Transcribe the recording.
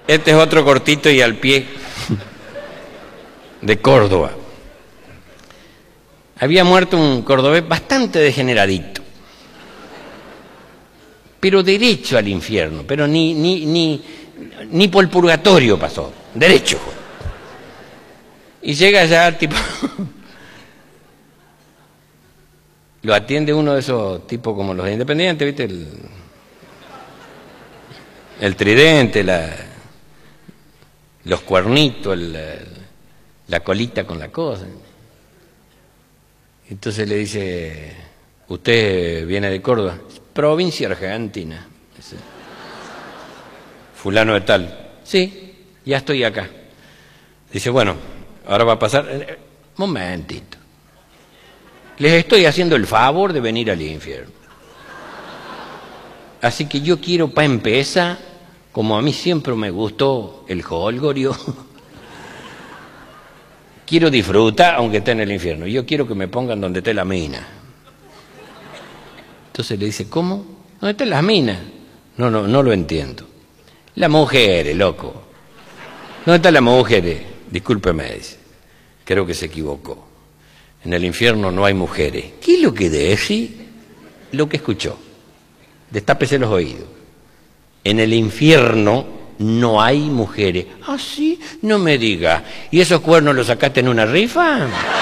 Este es otro cortito y al pie de Córdoba. Había muerto un cordobés bastante degeneradito, pero derecho al infierno, pero ni por el purgatorio pasó, derecho. Y llega ya tipo, lo atiende uno de esos tipos como los independientes, ¿viste? El tridente, los cuernitos, la colita con la cosa. Entonces le dice, ¿usted viene de Córdoba? Provincia Argentina. Dice, fulano de tal. Sí, ya estoy acá. Dice, bueno, ahora va a pasar... Momentito. Les estoy haciendo el favor de venir al infierno. Así que yo quiero, para empezar, como a mí siempre me gustó el jolgorio, quiero disfrutar aunque esté en el infierno. Yo quiero que me pongan donde esté la mina. Entonces le dice, ¿cómo? ¿Dónde están las minas? No lo entiendo. Las mujeres, loco. ¿Dónde están las mujeres? Discúlpeme, dice. Creo que se equivocó. En el infierno no hay mujeres. ¿Qué es lo que decís? Lo que escuchó. Destápese los oídos. En el infierno no hay mujeres. ¿Ah, sí? No me diga. ¿Y esos cuernos los sacaste en una rifa?